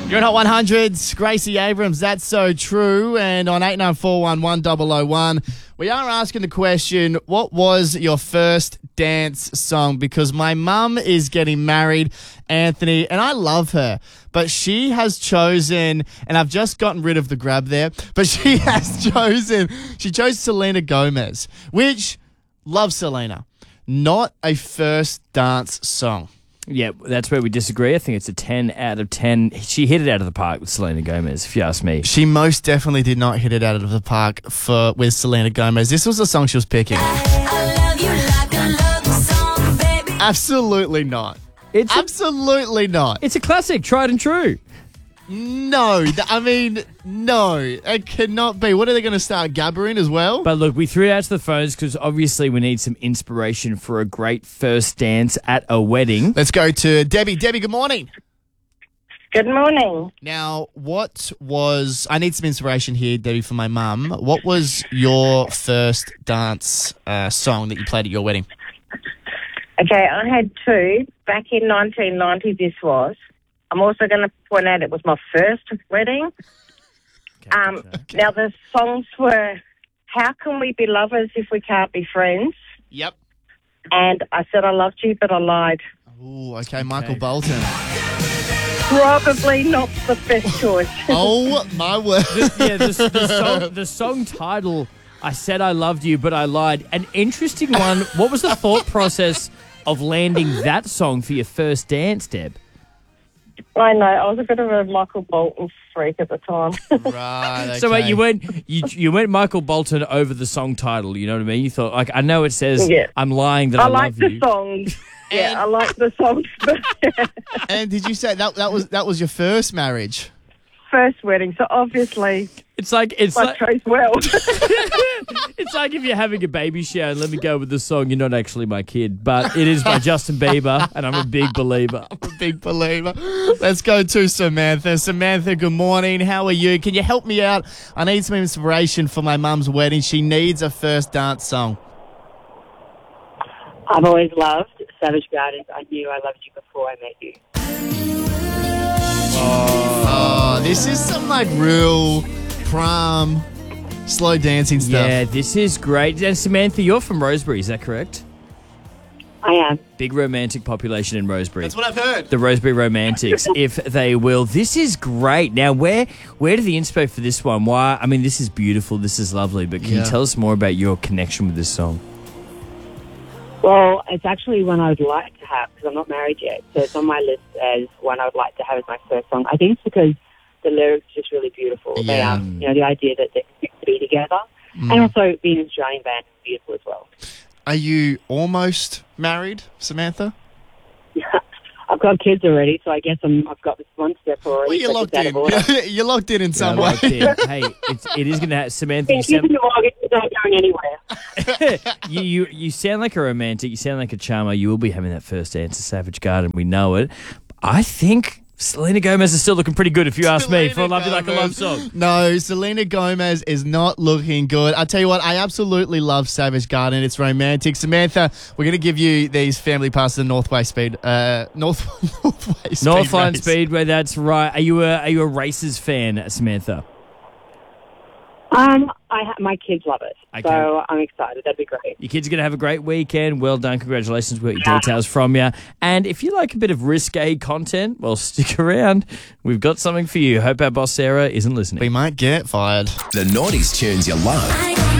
You're in Hot 100s, Gracie Abrams, That's So True. And on 89411001, we are asking the question, what was your first dance song? Because my mum is getting married, Anthony, and I love her. But she has chosen, and I've just gotten rid of the grab there, but she chose Selena Gomez, which, love Selena, not a first dance song. Yeah, that's where we disagree. I think it's a 10 out of 10. She hit it out of the park with Selena Gomez, if you ask me. She most definitely did not hit it out of the park with Selena Gomez. This was the song she was picking. Absolutely not. Absolutely not. It's a classic, tried and true. No, no, it cannot be. What are they going to start gabbering as well? But look, we threw it out to the phones because obviously we need some inspiration for a great first dance at a wedding. Let's go to Debbie. Debbie, good morning. Good morning. Now, I need some inspiration here, Debbie, for my mum. What was your first dance song that you played at your wedding? Okay, I had two. Back in 1990, this was. I'm also going to point out it was my first wedding. Okay. Now, the songs were How Can We Be Lovers If We Can't Be Friends? Yep. And I Said I Loved You, But I Lied. Ooh, okay, Michael Bolton. Probably not the best choice. Oh, my word. The song title, I Said I Loved You, But I Lied. An interesting one. What was the thought process of landing that song for your first dance, Deb? I know. I was a bit of a Michael Bolton freak at the time. Right, okay. So wait, you went Michael Bolton over the song title, you know what I mean? You thought, like, I know it says, Yeah. I'm lying that I like love the you. songs. Yeah, I like the songs. And did you say that was your first marriage? First wedding, so obviously It's like I chose well. it's like if you're having a baby shower and let me go with the song, you're not actually my kid, but it is by Justin Bieber, and I'm a big believer. I'm a big believer. Let's go to Samantha. Samantha, good morning. How are you? Can you help me out? I need some inspiration for my mum's wedding. She needs a first dance song. I've always loved Savage Gardens. I Knew I Loved You Before I Met You. Oh, this is some like real prom, slow dancing stuff. Yeah, this is great. And Samantha, you're from Rosebery, is that correct? I am. Big romantic population in Rosebery. That's what I've heard. The Rosebery Romantics, if they will. This is great. Now, where did the inspo for this one? Why? I mean, this is beautiful. This is lovely. But can you tell us more about your connection with this song? Well, it's actually one I would like to have because I'm not married yet. So it's on my list as one I would like to have as my first song. I think it's because the lyrics are just really beautiful. Yeah. They, the idea that they can be together. And also being an Australian band is beautiful as well. Are you almost married, Samantha? I've got kids already, so I guess I've got this one step already. Well, you're locked in. You're locked in some way. Locked in. Hey, it is going to have Samantha. Kids in the mortgage, you're not going anywhere. You sound like a romantic. You sound like a charmer. You will be having that first dance at Savage Garden. We know it. I think Selena Gomez is still looking pretty good, if you ask me, for a Love You Like a Love song. No, Selena Gomez is not looking good. I tell you what, I absolutely love Savage Garden. It's romantic. Samantha, we're going to give you these family passes to Northway Northline Speedway, that's right. Are you a races fan, Samantha? My kids love it, Okay. so I'm excited. That'd be great. Your kids are going to have a great weekend. Well done. Congratulations. We got your details from you. And if you like a bit of risque content, well, stick around. We've got something for you. Hope our boss, Sarah, isn't listening. We might get fired. The Naughties tunes you love.